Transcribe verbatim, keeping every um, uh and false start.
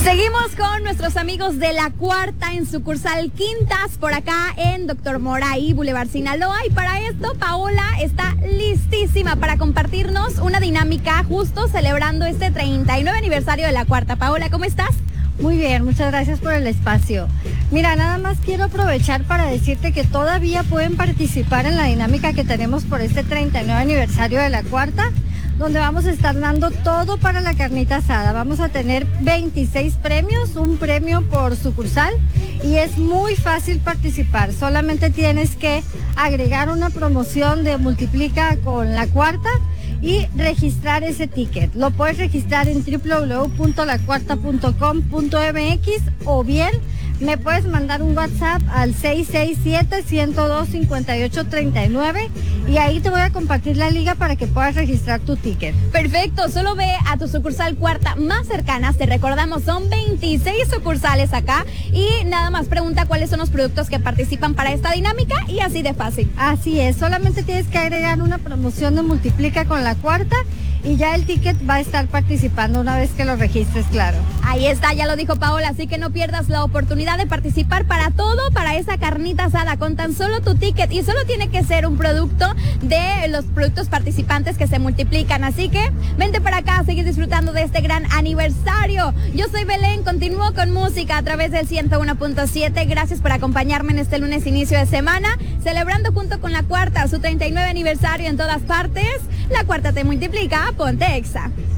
Seguimos con nuestros amigos de La Cuarta en sucursal Quintas, por acá en Doctor Mora y Boulevard Sinaloa. Y para esto, Paola está listísima para compartirnos una dinámica justo celebrando este treinta y nueve aniversario de La Cuarta. Paola, ¿cómo estás? Muy bien, muchas gracias por el espacio. Mira, nada más quiero aprovechar para decirte que todavía pueden participar en la dinámica que tenemos por este treinta y nueve aniversario de La Cuarta, donde vamos a estar dando todo para la carnita asada. Vamos a tener veintiséis premios, un premio por sucursal, y es muy fácil participar. Solamente tienes que agregar una promoción de Multiplica con La Cuarta y registrar ese ticket. Lo puedes registrar en doble u doble u doble u punto la cuarta punto com punto m x o bien me puedes mandar un WhatsApp al seis seis siete, uno cero dos, cinco ocho tres nueve y ahí te voy a compartir la liga para que puedas registrar tu ticket. Perfecto, solo ve a tu sucursal Cuarta más cercana. Te recordamos, son veintiséis sucursales acá y nada más pregunta cuáles son los productos que participan para esta dinámica y así de fácil. Así es, solamente tienes que agregar una promoción de Multiplica con La Cuarta y ya el ticket va a estar participando una vez que lo registres, claro. Ahí está, ya lo dijo Paola, así que no pierdas la oportunidad de participar para todo, para esa carnita asada, con tan solo tu ticket, y solo tiene que ser un producto de los productos participantes que se multiplican, así que vente para acá a seguir disfrutando de este gran aniversario. Yo soy Belén, continúo con música a través del ciento uno punto siete, gracias por acompañarme en este lunes inicio de semana, celebrando junto con La Cuarta su treinta y nueve aniversario en todas partes. La Cuarta te multiplica, ponte Exa.